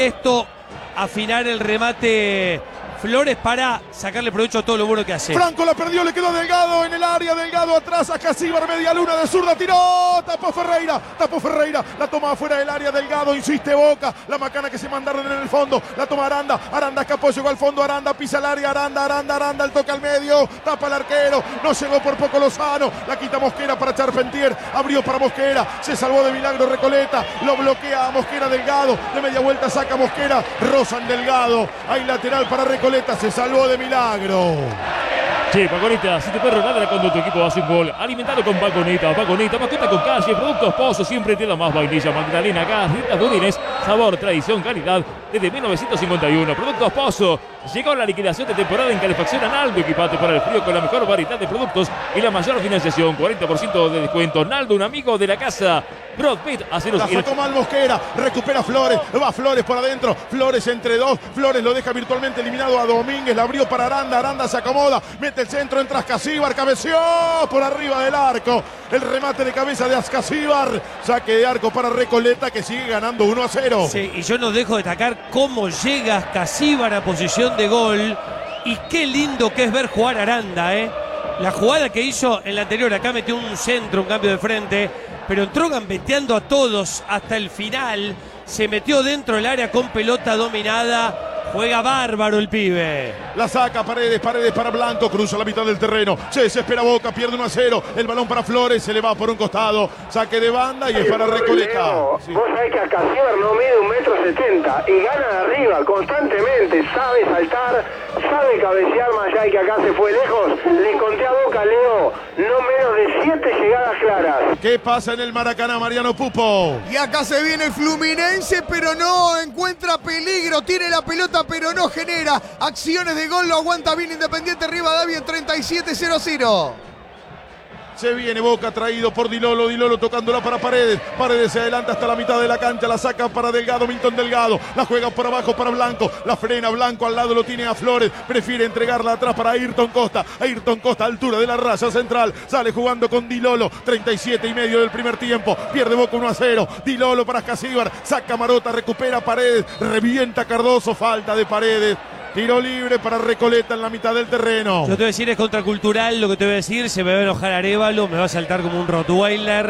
esto afinar el remate Flores para sacarle provecho a todo lo bueno que hace. Franco la perdió, le quedó Delgado en el área, Delgado atrás a Casíbar, media luna de zurda, tiró, tapó Ferreira, la toma afuera del área, Delgado, insiste Boca, la macana que se mandaron en el fondo, la toma Aranda escapó, llegó al fondo, Aranda pisa el área, Aranda, el toque al medio, tapa el arquero, no llegó por poco Lozano, la quita Mosquera para Charpentier, abrió para Mosquera, se salvó de milagro Recoleta, lo bloquea a Mosquera, Delgado, de media vuelta saca Mosquera, rozan Delgado, hay lateral para Recoleta, se salvó de milagro. Che, Paconita, si te perro ladra cuando tu equipo hace un gol. Alimentado con Paconita, mascota con calle, productos Pozo, siempre te da más vainilla, magdalena, gas, ricas budines, sabor, tradición, calidad, desde 1951. Productos Pozo. Llegó la liquidación de temporada en calefacción Naldo. Equipate para el frío con la mejor variedad de productos y la mayor financiación. 40% de descuento. Naldo, un amigo de la casa. Brad Pitt hace los... La sacó mal Mosquera, recupera Flores, va Flores por adentro, Flores entre dos, Flores lo deja virtualmente eliminado a Domínguez, la abrió para Aranda se acomoda, mete el centro, entra Ascasíbar, cabeceó por arriba del arco, el remate de cabeza de Ascasíbar, saque de arco para Recoleta que sigue ganando 1-0. Sí, y yo no dejo de destacar cómo llega Ascasíbar a posición de gol y qué lindo que es ver jugar a Aranda, La jugada que hizo en la anterior, acá metió un centro, un cambio de frente, pero entró gambeteando a todos hasta el final, se metió dentro del área con pelota dominada, juega bárbaro el pibe. La saca Paredes para Blanco, cruza la mitad del terreno, se desespera Boca, pierde 1-0, el balón para Flores, se le va por un costado, saque de banda y es para Recoleta. Sí. Vos sabés que Ascasíbar no mide 1,70 m y gana de arriba constantemente, sabe saltar, sabe cabecear, más allá de que acá se fue lejos. Le conté a Boca, Leo, no menos de 7 llegadas claras. ¿Qué pasa en el Maracaná, Mariano Pupo? Y acá se viene el Fluminense, pero no encuentra peligro, tiene la pelota pero no genera acciones de gol, lo aguanta bien Independiente Rivadavia en 37-0-0. Se viene Boca traído por Dilolo tocándola para Paredes, Paredes se adelanta hasta la mitad de la cancha, la saca para Delgado, Milton Delgado, la juega por abajo para Blanco, la frena Blanco, al lado lo tiene a Flores, prefiere entregarla atrás para Ayrton Costa, altura de la raya central, sale jugando con Dilolo, 37 y medio del primer tiempo, pierde Boca 1-0, Dilolo para Ascasíbar, saca Marota, recupera Paredes, revienta Cardoso, falta de Paredes. Tiro libre para Recoleta en la mitad del terreno. Yo te voy a decir, es contracultural lo que te voy a decir. Se me va a enojar Arévalo, me va a saltar como un Rottweiler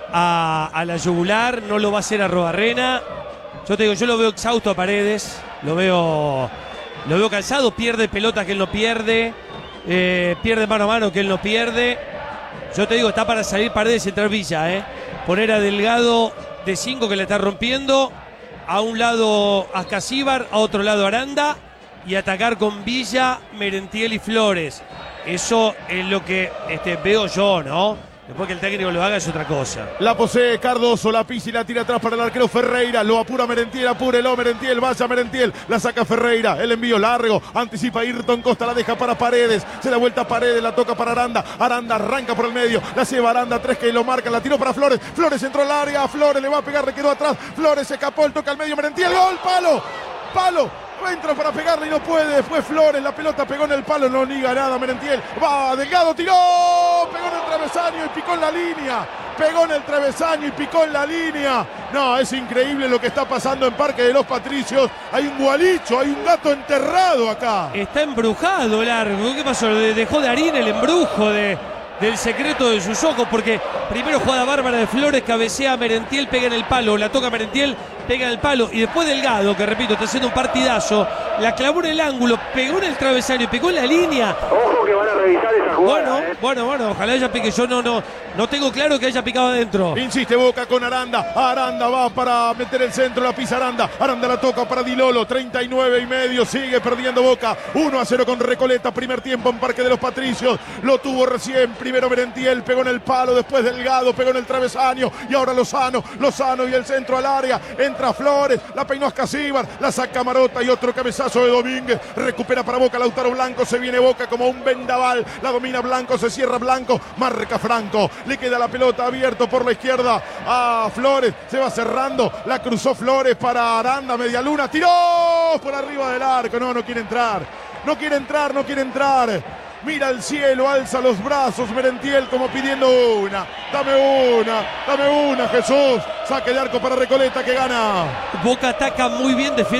a la yugular. No lo va a hacer a Robarrena. Yo te digo, yo lo veo exhausto a Paredes. Lo veo cansado. Pierde pelota que él no pierde. Pierde mano a mano que él no pierde. Yo te digo, está para salir Paredes y entrar Villa. Poner a Delgado de 5 que le está rompiendo. A un lado Ascasíbar, a otro lado Aranda. Y atacar con Villa, Merentiel y Flores. Eso es lo que veo yo, ¿no? Después que el técnico lo haga es otra cosa. La posee Cardoso, la pisa y la tira atrás para el arquero Ferreira. Lo apura Merentiel, apúrelo Merentiel, vaya Merentiel. La saca Ferreira, el envío largo. Anticipa Ayrton Costa, la deja para Paredes. Se da vuelta a Paredes, la toca para Aranda. Aranda arranca por el medio, la lleva Aranda, 3 que lo marca, la tiró para Flores. Flores entró al área, Flores le va a pegar, le quedó atrás. Flores se escapó, el toca al medio, Merentiel, gol, palo. Entra para pegarle y no puede. Después Flores, la pelota pegó en el palo, no niega nada Merentiel. Va, Delgado tiró, pegó en el travesaño y picó en la línea. No, es increíble lo que está pasando en Parque de los Patricios. Hay un gualicho, hay un gato enterrado acá. Está embrujado Largo. ¿Qué pasó? Dejó de harina el embrujo del secreto de sus ojos, porque primero jugada bárbara de Flores, cabecea a Merentiel, pega en el palo, la toca Merentiel, pega en el palo, y después Delgado, que repito, está haciendo un partidazo, la clavó en el ángulo, pegó en el travesaño, pegó en la línea. Ojo que van a revisar esa jugada. Bueno, ojalá ella pique, yo no tengo claro que haya picado adentro. Insiste Boca con Aranda va para meter el centro, la pisa Aranda la toca para Dilolo, 39 y medio, sigue perdiendo Boca, 1-0 con Recoleta, primer tiempo en Parque de los Patricios, lo tuvo recién, primero Merentiel, pegó en el palo, después Delgado, pegó en el travesaño, y ahora Lozano y el centro al área, entra Flores, la peinó Ascasíbar, la saca Marota y otro cabezazo de Domínguez, recupera para Boca Lautaro Blanco, se viene Boca como un vendaval, la domina Blanco, se cierra Blanco, marca Franco, le queda la pelota abierto por la izquierda a Flores, se va cerrando, la cruzó Flores para Aranda, media luna, tiró por arriba del arco, no quiere entrar. Mira al cielo, alza los brazos Merentiel como pidiendo una. Dame una, Jesús. Saque de arco para Recoleta que gana. Boca ataca muy bien, defiende.